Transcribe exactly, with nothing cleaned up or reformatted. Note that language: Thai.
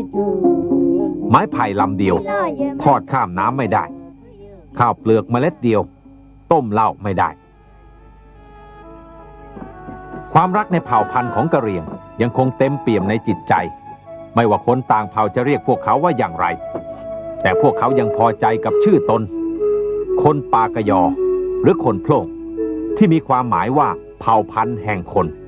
ไม้ไผ่ลำเดียวทอดข้ามน้ำไม่ได้ข้าวเปลือกเมล็ดเดียวต้มเหล้าไม่ได้ความรักในเผ่าพันธุ์ของกะเหรี่ยงยังคงเต็มเปี่ยมในจิตใจไม่ว่าคนต่างเผ่าจะเรียกพวกเขาว่าอย่างไรแต่พวกเขายังพอใจกับชื่อตนคนปากะยอหรือคนโพล่งที่มีความหมายว่าเผ่าพันธุ์แห่งคน